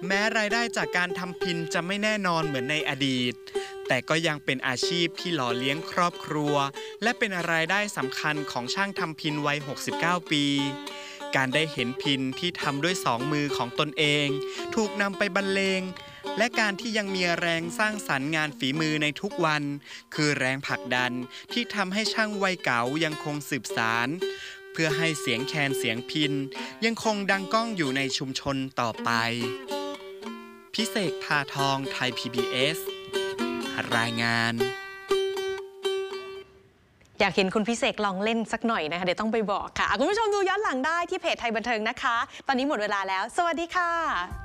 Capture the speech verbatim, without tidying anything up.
แม้รายได้จากการทำพิณจะไม่แน่นอนเหมือนในอดีตแต่ก็ยังเป็นอาชีพที่หล่อเลี้ยงครอบครัวและเป็นรายได้สำคัญของช่างทำพิณวัยหกสิบเก้าปีการได้เห็นพิณที่ทำด้วยสองมือของตนเองถูกนำไปบรรเลงและการที่ยังมีแรงสร้างสรรค์งานฝีมือในทุกวันคือแรงผลักดันที่ทำให้ช่างวัยเก๋ายังคงสืบสานเพื่อให้เสียงแคนเสียงพิณยังคงดังก้องอยู่ในชุมชนต่อไปพิเศษพาทองไทย พี บี เอส รายงานอยากเห็นคุณพิเศษลองเล่นสักหน่อยนะคะเดี๋ยวต้องไปบอกค่ะคุณผู้ชมดูย้อนหลังได้ที่เพจไทยบันเทิงนะคะตอนนี้หมดเวลาแล้วสวัสดีค่ะ